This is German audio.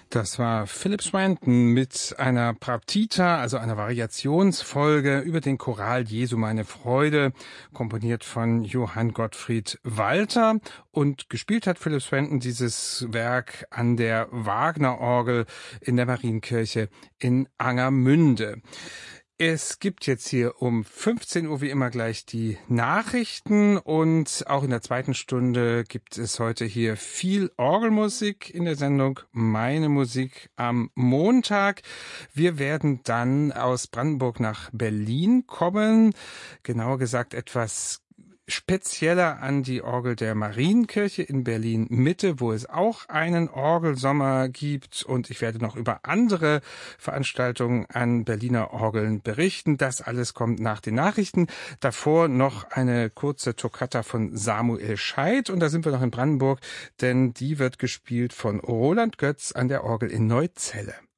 Das war Philip Swanton mit einer Partita, also einer Variationsfolge über den Choral Jesu meine Freude, komponiert von Johann Gottfried Walther. Und gespielt hat Philip Swanton dieses Werk an der Wagner-Orgel in der Marienkirche in Angermünde. Es gibt jetzt hier um 15 Uhr wie immer gleich die Nachrichten und auch in der zweiten Stunde gibt es heute hier viel Orgelmusik in der Sendung Meine Musik am Montag. Wir werden dann aus Brandenburg nach Berlin kommen, genauer gesagt etwas spezieller an die Orgel der Marienkirche in Berlin-Mitte, wo es auch einen Orgelsommer gibt. Und ich werde noch über andere Veranstaltungen an Berliner Orgeln berichten. Das alles kommt nach den Nachrichten. Davor noch eine kurze Toccata von Samuel Scheidt. Und da sind wir noch in Brandenburg, denn die wird gespielt von Roland Götz an der Orgel in Neuzelle.